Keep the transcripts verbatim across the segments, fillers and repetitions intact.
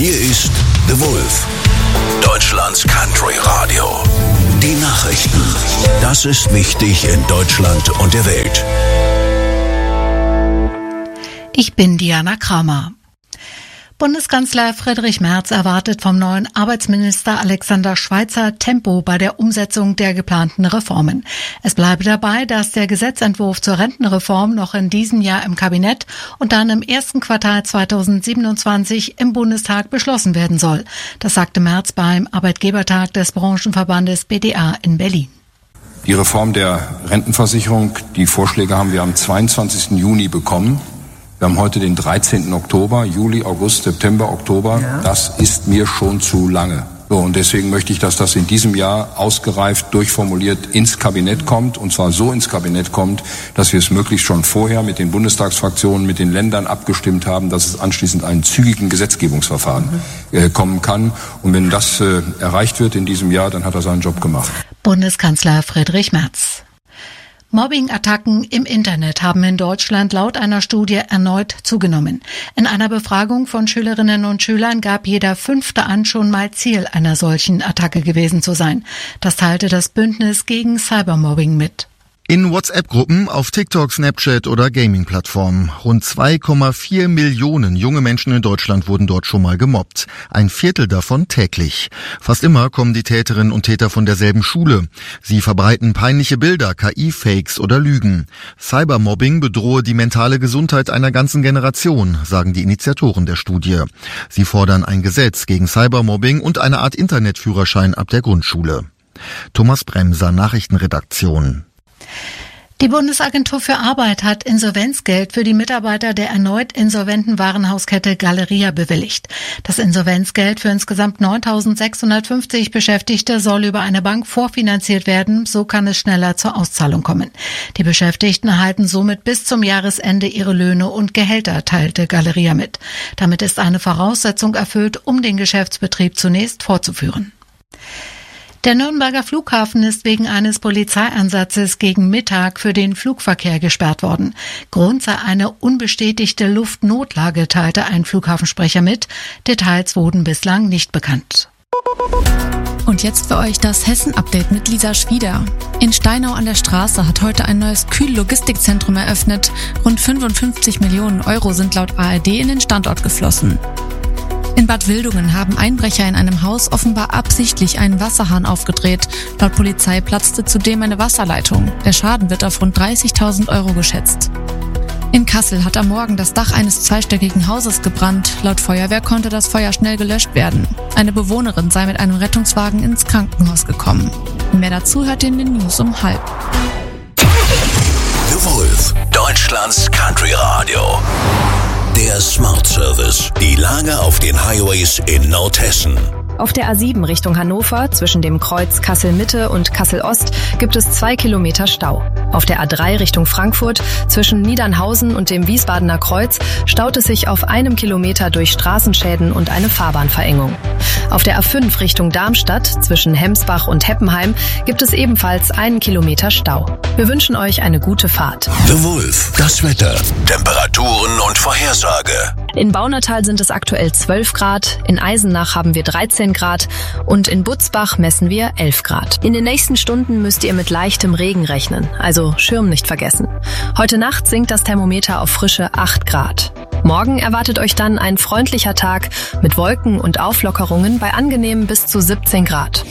Hier ist The Wolf, Deutschlands Country Radio. Die Nachrichten. Das ist wichtig in Deutschland und der Welt. Ich bin Diana Kramer. Bundeskanzler Friedrich Merz erwartet vom neuen Arbeitsminister Alexander Schweitzer Tempo bei der Umsetzung der geplanten Reformen. Es bleibe dabei, dass der Gesetzentwurf zur Rentenreform noch in diesem Jahr im Kabinett und dann im ersten Quartal zweitausendsiebenundzwanzig im Bundestag beschlossen werden soll. Das sagte Merz beim Arbeitgebertag des Branchenverbandes B D A in Berlin. Die Reform der Rentenversicherung, die Vorschläge haben wir am zweiundzwanzigsten Juni bekommen. Wir haben heute den dreizehnten Oktober, Juli, August, September, Oktober. Ja. Das ist mir schon zu lange. So, und deswegen möchte ich, dass das in diesem Jahr ausgereift, durchformuliert ins Kabinett kommt. Und zwar so ins Kabinett kommt, dass wir es möglichst schon vorher mit den Bundestagsfraktionen, mit den Ländern abgestimmt haben, dass es anschließend einen zügigen Gesetzgebungsverfahren mhm. äh, kommen kann. Und wenn das äh, erreicht wird in diesem Jahr, dann hat er seinen Job gemacht. Bundeskanzler Friedrich Merz. Mobbing-Attacken im Internet haben in Deutschland laut einer Studie erneut zugenommen. In einer Befragung von Schülerinnen und Schülern gab jeder Fünfte an, schon mal Ziel einer solchen Attacke gewesen zu sein. Das teilte das Bündnis gegen Cybermobbing mit. In WhatsApp-Gruppen, auf TikTok, Snapchat oder Gaming-Plattformen. Rund zwei Komma vier Millionen junge Menschen in Deutschland wurden dort schon mal gemobbt. Ein Viertel davon täglich. Fast immer kommen die Täterinnen und Täter von derselben Schule. Sie verbreiten peinliche Bilder, K I-Fakes oder Lügen. Cybermobbing bedrohe die mentale Gesundheit einer ganzen Generation, sagen die Initiatoren der Studie. Sie fordern ein Gesetz gegen Cybermobbing und eine Art Internetführerschein ab der Grundschule. Thomas Bremser, Nachrichtenredaktion. Die Bundesagentur für Arbeit hat Insolvenzgeld für die Mitarbeiter der erneut insolventen Warenhauskette Galeria bewilligt. Das Insolvenzgeld für insgesamt neuntausendsechshundertfünfzig Beschäftigte soll über eine Bank vorfinanziert werden, so kann es schneller zur Auszahlung kommen. Die Beschäftigten erhalten somit bis zum Jahresende ihre Löhne und Gehälter, teilte Galeria mit. Damit ist eine Voraussetzung erfüllt, um den Geschäftsbetrieb zunächst fortzuführen. Der Nürnberger Flughafen ist wegen eines Polizeieinsatzes gegen Mittag für den Flugverkehr gesperrt worden. Grund sei eine unbestätigte Luftnotlage, teilte ein Flughafensprecher mit. Details wurden bislang nicht bekannt. Und jetzt für euch das Hessen-Update mit Lisa Schwieder. In Steinau an der Straße hat heute ein neues Kühl-Logistikzentrum eröffnet. Rund fünfundfünfzig Millionen Euro sind laut A R D in den Standort geflossen. In Bad Wildungen haben Einbrecher in einem Haus offenbar absichtlich einen Wasserhahn aufgedreht. Laut Polizei platzte zudem eine Wasserleitung. Der Schaden wird auf rund dreißigtausend Euro geschätzt. In Kassel hat am Morgen das Dach eines zweistöckigen Hauses gebrannt. Laut Feuerwehr konnte das Feuer schnell gelöscht werden. Eine Bewohnerin sei mit einem Rettungswagen ins Krankenhaus gekommen. Mehr dazu hört ihr in den News um halb. The Wolf, Deutschlands Country Radio. Der Smart Service. Die Lage auf den Highways in Nordhessen. Auf der A sieben Richtung Hannover zwischen dem Kreuz Kassel-Mitte und Kassel-Ost gibt es zwei Kilometer Stau. Auf der A drei Richtung Frankfurt zwischen Niedernhausen und dem Wiesbadener Kreuz staut es sich auf einem Kilometer durch Straßenschäden und eine Fahrbahnverengung. Auf der A fünf Richtung Darmstadt zwischen Hemsbach und Heppenheim gibt es ebenfalls einen Kilometer Stau. Wir wünschen euch eine gute Fahrt. The Wolf, das Wetter, Temperaturen und Vorhersage. In Baunatal sind es aktuell zwölf Grad, in Eisenach haben wir dreizehn Grad und in Butzbach messen wir elf Grad. In den nächsten Stunden müsst ihr mit leichtem Regen rechnen, also Schirm nicht vergessen. Heute Nacht sinkt das Thermometer auf frische acht Grad. Morgen erwartet euch dann ein freundlicher Tag mit Wolken und Auflockerungen bei angenehmen bis zu siebzehn Grad.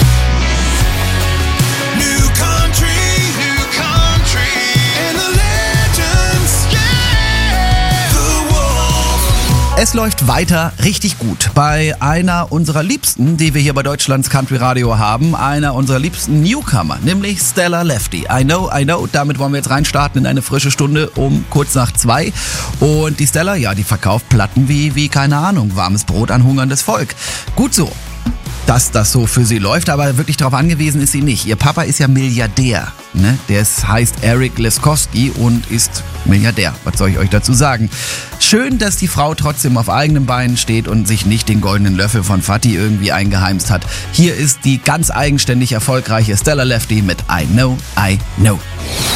Es läuft weiter richtig gut bei einer unserer Liebsten, die wir hier bei Deutschlands Country Radio haben, einer unserer liebsten Newcomer, nämlich Stella Lefty. I know, I know, damit wollen wir jetzt reinstarten in eine frische Stunde um kurz nach zwei. Und die Stella, ja, die verkauft Platten wie, wie, keine Ahnung, warmes Brot an hungerndes Volk. Gut so, dass das so für sie läuft, aber wirklich darauf angewiesen ist sie nicht. Ihr Papa ist ja Milliardär, ne? Der ist, heißt Eric Leskowski und ist Milliardär. Was soll ich euch dazu sagen? Schön, dass die Frau trotzdem auf eigenen Beinen steht und sich nicht den goldenen Löffel von Fatih irgendwie eingeheimst hat. Hier ist die ganz eigenständig erfolgreiche Stella Lefty mit I Know, I Know.